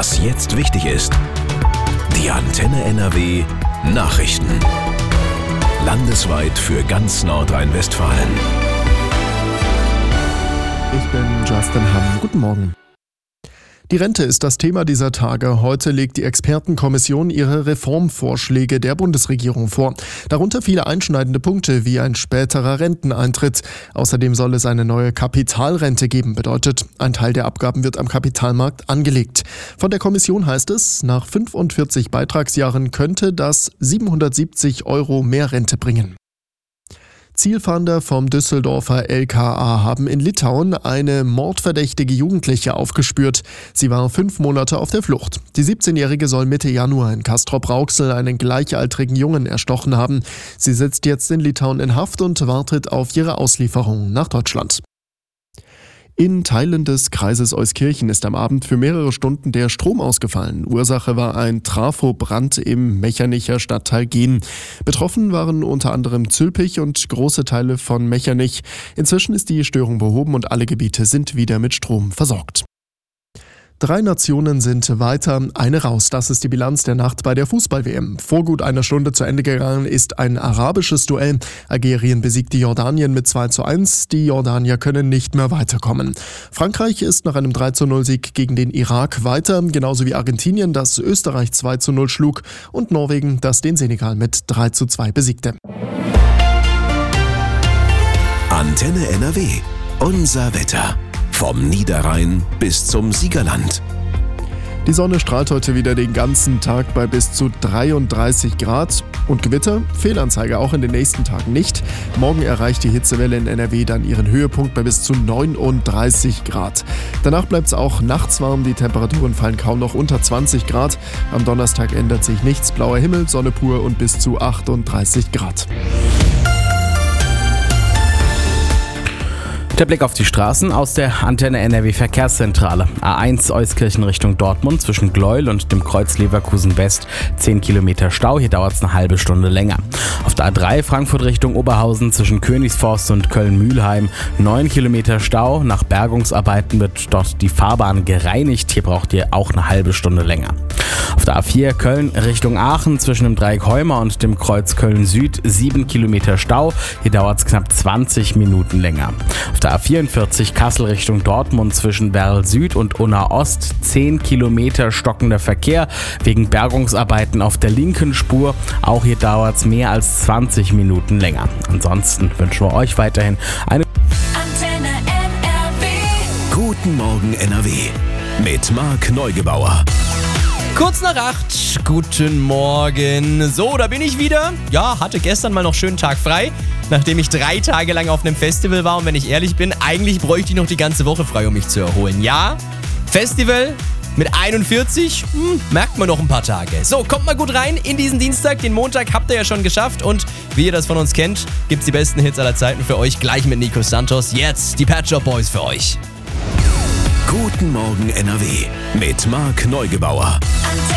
Was jetzt wichtig ist. Die Antenne NRW Nachrichten. Landesweit für ganz Nordrhein-Westfalen. Ich bin Justin Hamm. Guten Morgen. Die Rente ist das Thema dieser Tage. Heute legt die Expertenkommission ihre Reformvorschläge der Bundesregierung vor. Darunter viele einschneidende Punkte wie ein späterer Renteneintritt. Außerdem soll es eine neue Kapitalrente geben, bedeutet, ein Teil der Abgaben wird am Kapitalmarkt angelegt. Von der Kommission heißt es, nach 45 Beitragsjahren könnte das 770 € mehr Rente bringen. Zielfahnder vom Düsseldorfer LKA haben in Litauen eine mordverdächtige Jugendliche aufgespürt. Sie war 5 Monate auf der Flucht. Die 17-Jährige soll Mitte Januar in Castrop-Rauxel einen gleichaltrigen Jungen erstochen haben. Sie sitzt jetzt in Litauen in Haft und wartet auf ihre Auslieferung nach Deutschland. In Teilen des Kreises Euskirchen ist am Abend für mehrere Stunden der Strom ausgefallen. Ursache war ein Trafobrand im Mechernich Stadtteil Gen. Betroffen waren unter anderem Zülpich und große Teile von Mechernich. Inzwischen ist die Störung behoben und alle Gebiete sind wieder mit Strom versorgt. 3 Nationen sind weiter, eine raus. Das ist die Bilanz der Nacht bei der Fußball-WM. Vor gut einer Stunde zu Ende gegangen ist ein arabisches Duell. Algerien besiegte Jordanien mit 2:1. Die Jordanier können nicht mehr weiterkommen. Frankreich ist nach einem 3:0-Sieg gegen den Irak weiter, genauso wie Argentinien, das Österreich 2:0 schlug, und Norwegen, das den Senegal mit 3:2 besiegte. Antenne NRW. Unser Wetter. Vom Niederrhein bis zum Siegerland. Die Sonne strahlt heute wieder den ganzen Tag bei bis zu 33 Grad. Und Gewitter, Fehlanzeige auch in den nächsten Tagen nicht. Morgen erreicht die Hitzewelle in NRW dann ihren Höhepunkt bei bis zu 39 Grad. Danach bleibt es auch nachts warm, die Temperaturen fallen kaum noch unter 20 Grad. Am Donnerstag ändert sich nichts, blauer Himmel, Sonne pur und bis zu 38 Grad. Der Blick auf die Straßen aus der Antenne NRW Verkehrszentrale. A1 Euskirchen Richtung Dortmund zwischen Gleuel und dem Kreuz Leverkusen West 10 Kilometer Stau. Hier dauert es eine halbe Stunde länger. Auf der A3 Frankfurt Richtung Oberhausen zwischen Königsforst und Köln-Mühlheim 9 Kilometer Stau. Nach Bergungsarbeiten wird dort die Fahrbahn gereinigt. Hier braucht ihr auch eine halbe Stunde länger. Auf der A4 Köln Richtung Aachen zwischen dem Dreieck Heumer und dem Kreuz Köln Süd 7 Kilometer Stau. Hier dauert es knapp 20 Minuten länger. Auf der A44 Kassel Richtung Dortmund zwischen Werl Süd und Unna Ost 10 Kilometer stockender Verkehr wegen Bergungsarbeiten auf der linken Spur. Auch hier dauert es mehr als 20 Minuten länger. Ansonsten wünschen wir euch weiterhin eine Antenne NRW. Guten Morgen NRW. Mit Marc Neugebauer. Kurz nach 8, guten Morgen. So, da bin ich wieder. Ja, hatte gestern mal noch schönen Tag frei, nachdem ich 3 Tage lang auf einem Festival war. Und wenn ich ehrlich bin, eigentlich bräuchte ich noch die ganze Woche frei, um mich zu erholen. Ja, Festival mit 41, merkt man noch ein paar Tage. So, kommt mal gut rein in diesen Dienstag. Den Montag habt ihr ja schon geschafft. Und wie ihr das von uns kennt, gibt's die besten Hits aller Zeiten für euch. Gleich mit Nico Santos. Jetzt die Pet Shop Boys für euch. Guten Morgen NRW. Mit Marc Neugebauer.